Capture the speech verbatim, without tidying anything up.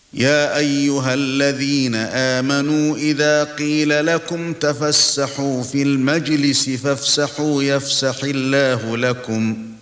يا ايها الذين آمنوا اذا قيل لكم تفسحوا في المجلس فافسحوا يفسح الله لكم